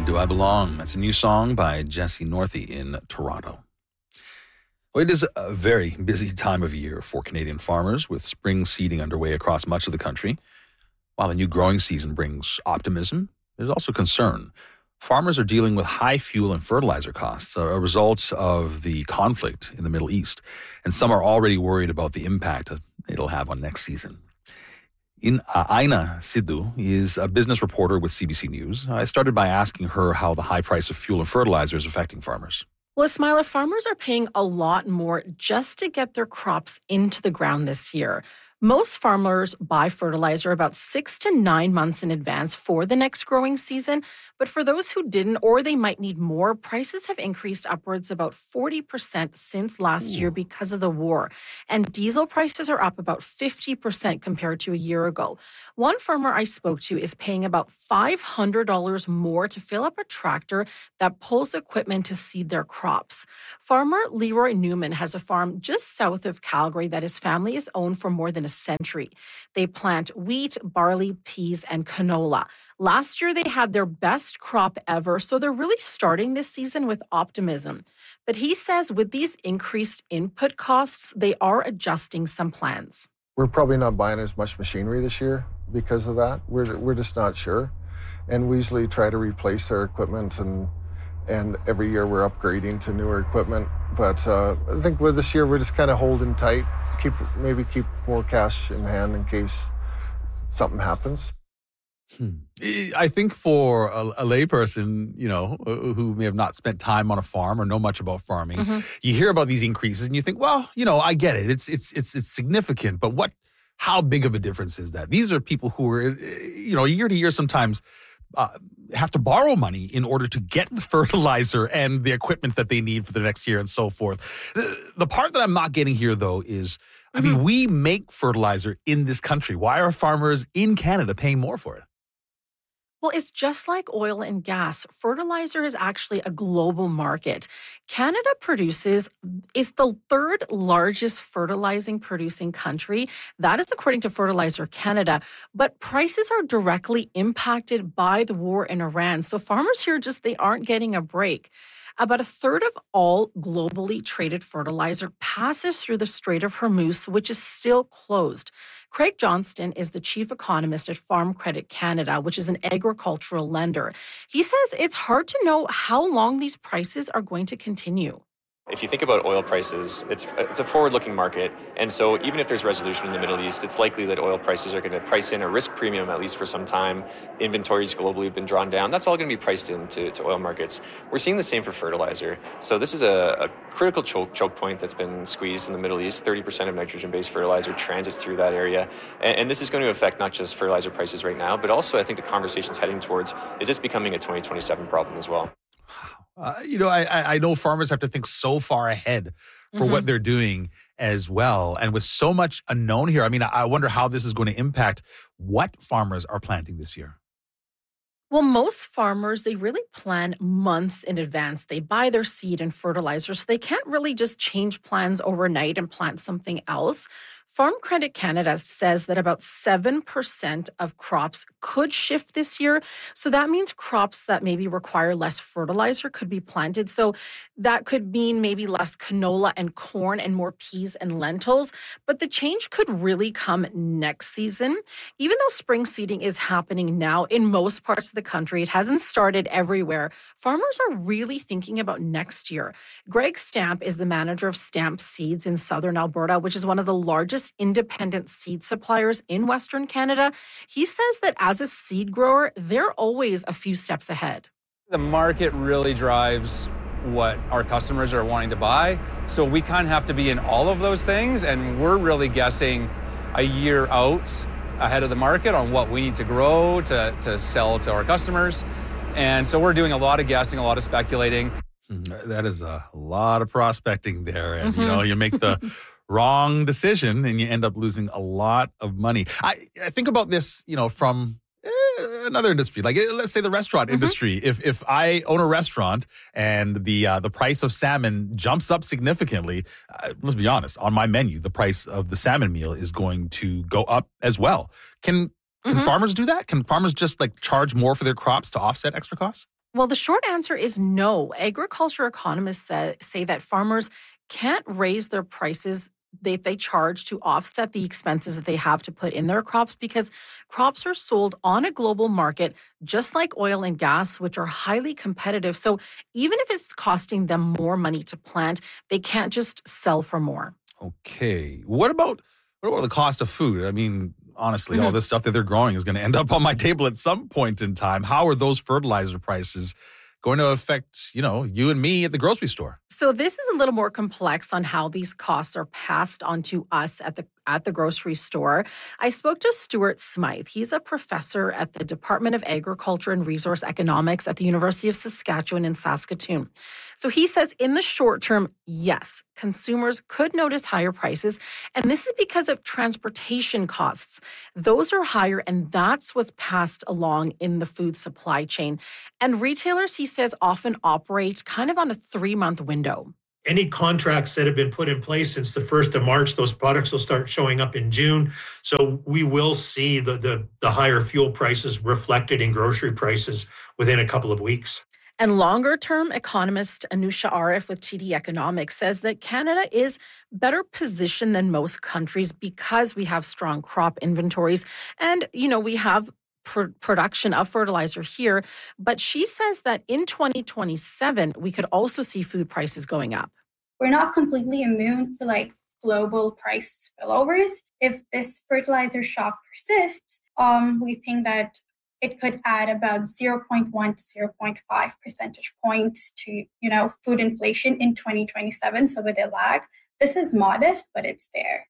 Do I Belong? That's a new song by Jesse Northey in Toronto. Well, it is a very busy time of year for Canadian farmers, with spring seeding underway across much of the country. While the new growing season brings optimism, there's also concern. Farmers are dealing with high fuel and fertilizer costs, a result of the conflict in the Middle East, and some are already worried about the impact it'll have on next season. Aina Sidhu is a business reporter with CBC News. I started by asking her how the high price of fuel and fertilizer is affecting farmers. Well, Ismaila, farmers are paying a lot more just to get their crops into the ground this year. Most farmers buy fertilizer about 6 to 9 months in advance for the next growing season. But for those who didn't, or they might need more, prices have increased upwards about 40% since last year because of the war. And diesel prices are up about 50% compared to a year ago. One farmer I spoke to is paying about $500 more to fill up a tractor that pulls equipment to seed their crops. Farmer Leroy Newman has a farm just south of Calgary that his family has owned for more than a century. They plant wheat, barley, peas, and canola. Last year, they had their best crop ever, so they're really starting this season with optimism. But he says with these increased input costs, they are adjusting some plans. We're probably not buying as much machinery this year because of that. We're just not sure. And we usually try to replace our equipment, and every year we're upgrading to newer equipment. But I think with this year, we're just kind of holding tight, keep more cash in hand in case something happens. I think for a layperson, who may have not spent time on a farm or know much about farming, you hear about these increases and you think, well, I get it. It's significant, but how big of a difference is that? These are people who are, year to year sometimes have to borrow money in order to get the fertilizer and the equipment that they need for the next year and so forth. The part that I'm not getting here, though, is, we make fertilizer in this country. Why are farmers in Canada paying more for it? Well, it's just like oil and gas. Fertilizer is actually a global market. Canada is the third largest fertilizing producing country. That is according to Fertilizer Canada. But prices are directly impacted by the war in Iran. So farmers here they aren't getting a break. About a third of all globally traded fertilizer passes through the Strait of Hormuz, which is still closed. Craig Johnston is the chief economist at Farm Credit Canada, which is an agricultural lender. He says it's hard to know how long these prices are going to continue. If you think about oil prices, it's a forward-looking market, and so even if there's resolution in the Middle East, it's likely that oil prices are going to price in a risk premium at least for some time. Inventories globally have been drawn down. That's all going to be priced into oil markets. We're seeing the same for fertilizer. So this is a critical choke point that's been squeezed in the Middle East. 30% of nitrogen-based fertilizer transits through that area, and this is going to affect not just fertilizer prices right now, but also I think the conversation's heading towards, is this becoming a 2027 problem as well? I know farmers have to think so far ahead for what they're doing as well. And with so much unknown here, I wonder how this is going to impact what farmers are planting this year. Well, most farmers, they really plan months in advance. They buy their seed and fertilizer, so they can't really just change plans overnight and plant something else. Farm Credit Canada says that about 7% of crops could shift this year. So that means crops that maybe require less fertilizer could be planted. So that could mean maybe less canola and corn and more peas and lentils. But the change could really come next season. Even though spring seeding is happening now in most parts of the country, it hasn't started everywhere. Farmers are really thinking about next year. Greg Stamp is the manager of Stamp Seeds in southern Alberta, which is one of the largest independent seed suppliers in Western Canada. He says that as a seed grower, they're always a few steps ahead. The market really drives what our customers are wanting to buy. So we kind of have to be in all of those things. And we're really guessing a year out ahead of the market on what we need to grow to sell to our customers. And so we're doing a lot of guessing, a lot of speculating. That is a lot of prospecting there. And, you make the wrong decision and you end up losing a lot of money. I think about this, from another industry, like let's say the restaurant industry. If I own a restaurant and the price of salmon jumps up significantly, let's be honest, on my menu, the price of the salmon meal is going to go up as well. Can farmers do that? Can farmers just charge more for their crops to offset extra costs? Well, the short answer is no. Agriculture economists say that farmers can't raise their prices they charge to offset the expenses that they have to put in their crops because crops are sold on a global market, just like oil and gas, which are highly competitive. So even if it's costing them more money to plant, they can't just sell for more. Okay. What about the cost of food? I mean, honestly, all this stuff that they're growing is going to end up on my table at some point in time. How are those fertilizer prices going to affect, you and me at the grocery store? So this is a little more complex on how these costs are passed on to us at the grocery store. I spoke to Stuart Smythe. He's a professor at the Department of Agriculture and Resource Economics at the University of Saskatchewan in Saskatoon. So he says in the short term, yes, consumers could notice higher prices. And this is because of transportation costs. Those are higher, and that's what's passed along in the food supply chain. And retailers, he says, often operate kind of on a 3-month window. Any contracts that have been put in place since the 1st of March, those products will start showing up in June. So we will see the higher fuel prices reflected in grocery prices within a couple of weeks. And longer-term economist Anusha Arif with TD Economics says that Canada is better positioned than most countries because we have strong crop inventories and, we have production of fertilizer here. But she says that in 2027, we could also see food prices going up. We're not completely immune to global price spillovers. If this fertilizer shock persists, we think that it could add about 0.1 to 0.5 percentage points to, food inflation in 2027. So with a lag, this is modest, but it's there.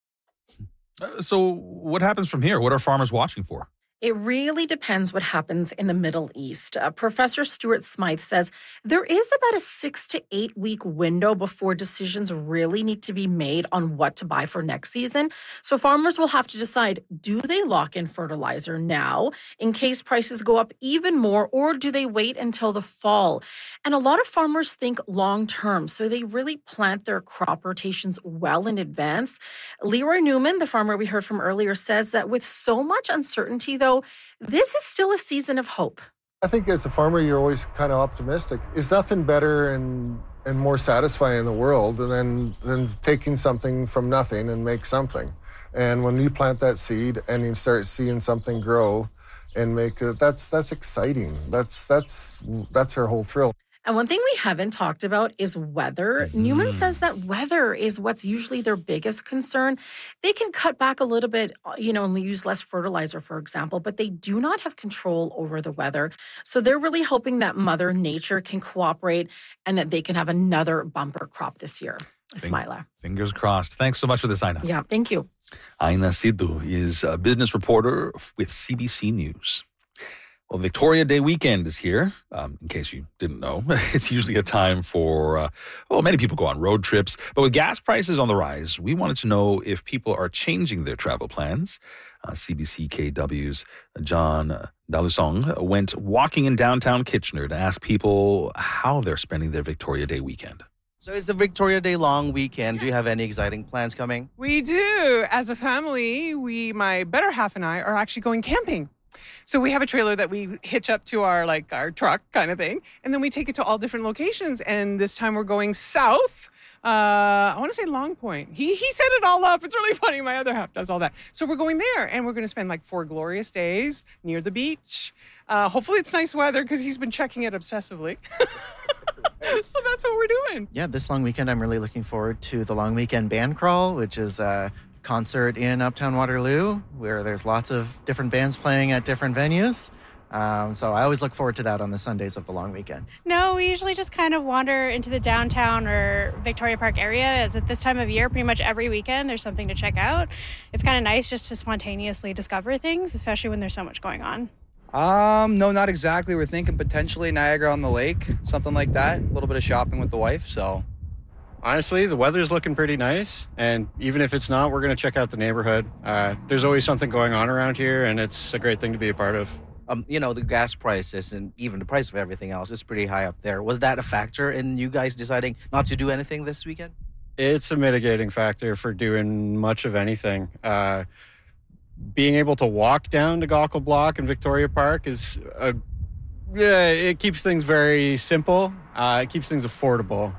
So what happens from here? What are farmers watching for? It really depends what happens in the Middle East. Professor Stuart Smythe says there is about a 6 to 8 week window before decisions really need to be made on what to buy for next season. So farmers will have to decide, do they lock in fertilizer now in case prices go up even more, or do they wait until the fall? And a lot of farmers think long term, so they really plant their crop rotations well in advance. Leroy Newman, the farmer we heard from earlier, says that with so much uncertainty, though, this is still a season of hope. I think as a farmer, you're always kind of optimistic. There's nothing better and more satisfying in the world than taking something from nothing and make something. And when you plant that seed and you start seeing something grow and make it, that's exciting. That's our whole thrill. And one thing we haven't talked about is weather. Newman says that weather is what's usually their biggest concern. They can cut back a little bit, and use less fertilizer, for example, but they do not have control over the weather. So they're really hoping that Mother Nature can cooperate and that they can have another bumper crop this year. Ismaila. Fingers crossed. Thanks so much for this, Aina. Yeah, thank you. Aina Sidhu is a business reporter with CBC News. Well, Victoria Day weekend is here. In case you didn't know, it's usually a time for, many people go on road trips. But with gas prices on the rise, we wanted to know if people are changing their travel plans. CBCKW's John Dalusong went walking in downtown Kitchener to ask people how they're spending their Victoria Day weekend. So it's the Victoria Day long weekend. Do you have any exciting plans coming? We do. As a family, my better half and I are actually going camping. So we have a trailer that we hitch up to our truck kind of thing. And then we take it to all different locations. And this time we're going south. I want to say Long Point. He set it all up. It's really funny. My other half does all that. So we're going there and we're going to spend 4 glorious days near the beach. Hopefully it's nice weather because he's been checking it obsessively. So that's what we're doing. Yeah, this long weekend, I'm really looking forward to the Long Weekend Band Crawl, which is a concert in Uptown Waterloo, where there's lots of different bands playing at different venues. So I always look forward to that on the Sundays of the long weekend. No, we usually just kind of wander into the downtown or Victoria Park area, as at this time of year, pretty much every weekend, there's something to check out. It's kind of nice just to spontaneously discover things, especially when there's so much going on. No, not exactly. We're thinking potentially Niagara on the Lake, something like that. A little bit of shopping with the wife, so. Honestly, the weather's looking pretty nice, and even if it's not, we're going to check out the neighborhood. There's always something going on around here, and it's a great thing to be a part of. The gas prices and even the price of everything else is pretty high up there. Was that a factor in you guys deciding not to do anything this weekend? It's a mitigating factor for doing much of anything. Being able to walk down to Gaukel Block and Victoria Park is a Yeah, it keeps things very simple. It keeps things affordable.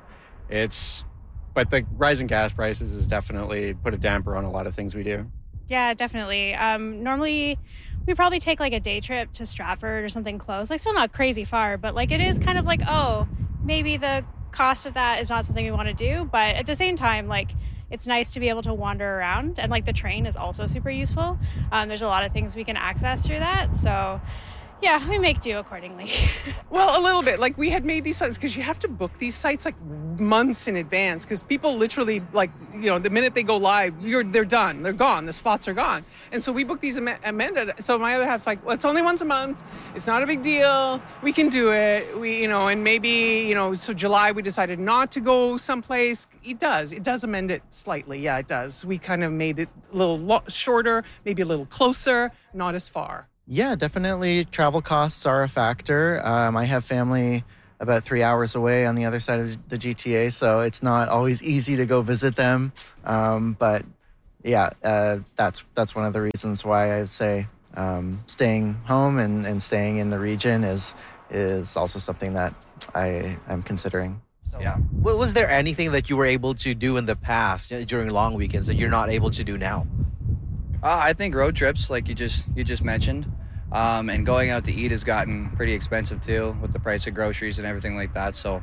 But the rising gas prices has definitely put a damper on a lot of things we do. Yeah, definitely. Normally, we probably take like a day trip to Stratford or something close. Like, still not crazy far, but like it is kind of like, oh, maybe the cost of that is not something we want to do. But at the same time, like, it's nice to be able to wander around. And like the train is also super useful. There's a lot of things we can access through that. So yeah, we make do accordingly. Well, a little bit. Like, we had made these sites because you have to book these sites like months in advance because people literally, like, you know, the minute they go live, they're done. They're gone. The spots are gone. And so we book these amended. So my other half's like, well, it's only once a month. It's not a big deal. We can do it. And maybe, so July we decided not to go someplace. It does amend it slightly. Yeah, it does. We kind of made it a little shorter, maybe a little closer, not as far. Yeah, definitely travel costs are a factor. I have family about 3 hours away on the other side of the GTA, so it's not always easy to go visit them. But yeah, that's one of the reasons why I would say staying home and staying in the region is also something that I am considering. So, yeah. Was there anything that you were able to do in the past during long weekends that you're not able to do now? I think road trips, like you just mentioned, and going out to eat has gotten pretty expensive too with the price of groceries and everything like that. So,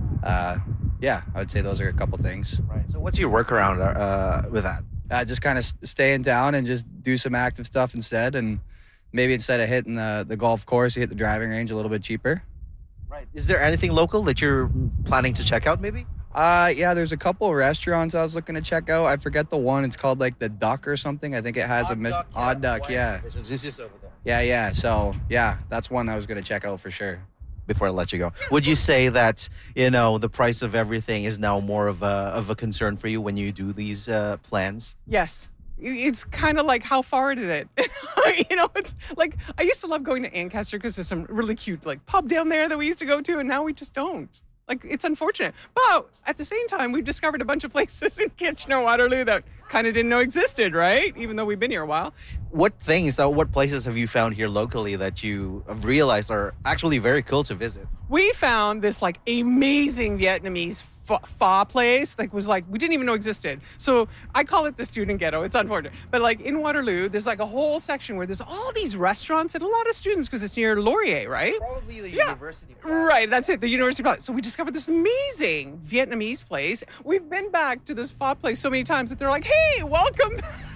yeah, I would say those are a couple things. Right. So, what's your workaround with that? Just kind of stay in town and just do some active stuff instead, and maybe instead of hitting the golf course, you hit the driving range a little bit cheaper. Right. Is there anything local that you're planning to check out? Maybe. Yeah, there's a couple of restaurants I was looking to check out. I forget the one. It's called like the Duck or something. I think it has Odd Duck, yeah. It's just over there. Yeah. So, yeah, that's one I was going to check out for sure. Before I let you go, would you say that, the price of everything is now more of a concern for you when you do these plans? Yes. It's kind of like, how far is it? It's like, I used to love going to Ancaster because there's some really cute like pub down there that we used to go to, and now we just don't. Like, it's unfortunate. But at the same time, we've discovered a bunch of places in Kitchener-Waterloo that kind of didn't know existed, right? Even though we've been here a while. What places have you found here locally that you have realized are actually very cool to visit? We found this like amazing Vietnamese pho place we didn't even know existed. So I call it the student ghetto. It's unfortunate. But like in Waterloo, there's like a whole section where there's all these restaurants and a lot of students because it's near Laurier, right? Probably the university. Right, that's it, the university plaza. So we discovered this amazing Vietnamese place. We've been back to this pho place so many times that they're like, hey, welcome.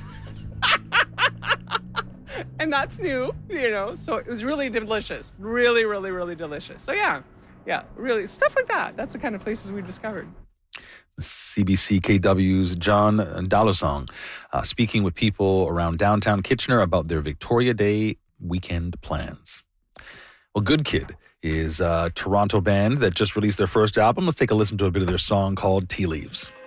And that's new, so it was really delicious. Really, really, really delicious. So yeah, really, stuff like that. That's the kind of places we've discovered. CBC KW's John Dalosong speaking with people around downtown Kitchener about their Victoria Day weekend plans. Well, Good Kid is a Toronto band that just released their first album. Let's take a listen to a bit of their song called Tea Leaves.